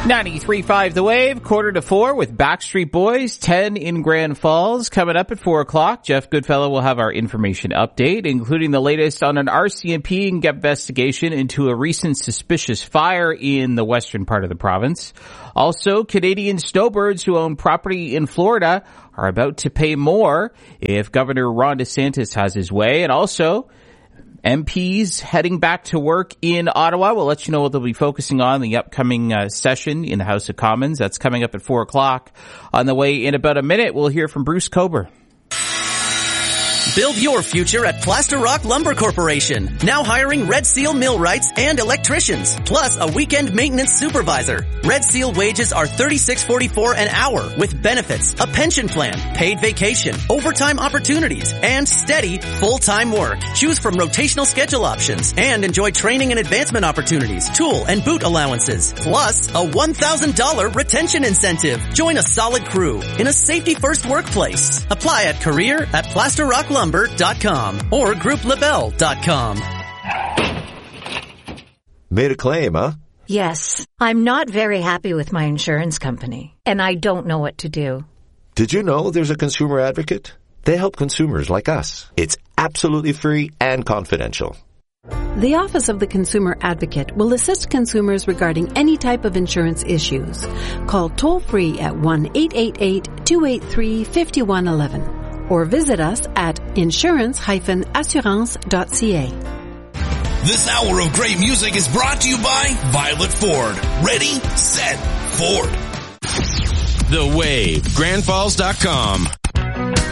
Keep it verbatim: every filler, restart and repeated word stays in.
ninety-three point five The Wave, quarter to four with Backstreet Boys, ten in Grand Falls. Coming up at four o'clock, Jeff Goodfellow will have our information update, including the latest on an R C M P investigation into a recent suspicious fire in the western part of the province. Also, Canadian snowbirds who own property in Florida are about to pay more if Governor Ron DeSantis has his way. And also, M Ps heading back to work in Ottawa. We'll let you know what they'll be focusing on in the upcoming uh, session in the House of Commons. That's coming up at four o'clock. On the way in about a minute, we'll hear from Bruce Kober. Build your future at Plaster Rock Lumber Corporation. Now hiring Red Seal millwrights and electricians, plus a weekend maintenance supervisor. Red Seal wages are thirty-six forty-four an hour with benefits, a pension plan, paid vacation, overtime opportunities, and steady full-time work. Choose from rotational schedule options and enjoy training and advancement opportunities, tool and boot allowances, plus a one thousand dollars retention incentive. Join a solid crew in a safety-first workplace. Apply at career at plaster rock lumber dot com or group labelle dot com. Made a claim, huh? Yes. I'm not very happy with my insurance company, and I don't know what to do. Did you know there's a consumer advocate? They help consumers like us. It's absolutely free and confidential. The Office of the Consumer Advocate will assist consumers regarding any type of insurance issues. Call toll-free at one eight eight eight, two eight three, five one one one. Or visit us at insurance dash assurance dot c a. This hour of great music is brought to you by Violet Ford. Ready, set, Ford. The Wave, grand falls dot com.